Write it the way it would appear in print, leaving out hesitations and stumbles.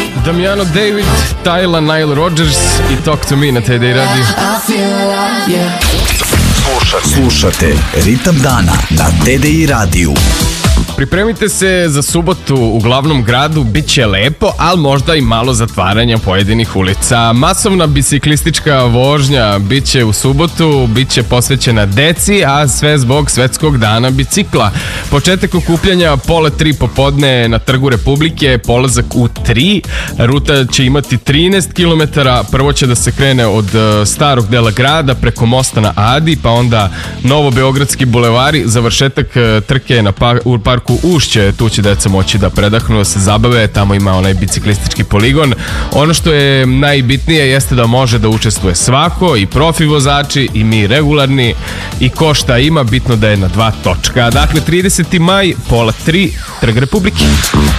Damiano David, Tyla, Nile Rodgers i Talk to Me na TDI Radio. Slušate Ritam dana na TDI Radio. Pripremite se za subotu u glavnom gradu, bit će lepo, ali možda i malo zatvaranja pojedinih ulica. Masovna biciklistička vožnja bit će u subotu, bit će posvećena deci, a sve zbog Svetskog dana bicikla. Početak okupljanja 2:30 popodne na Trgu Republike, polazak u 3. Ruta će imati 13 km, prvo će da se krene od starog dela grada preko mosta na Adi, pa onda Novobeogradski bulevari, završetak trke u parku Ušće, tu će deca moći da predahnu, da se zabave, tamo ima onaj biciklistički poligon. Ono što je najbitnije jeste da može da učestvuje svako, i profi vozači i mi regularni, i ko šta ima, bitno da je na 2 točka. Dakle, 30. maj, 2:30, Trg Republike.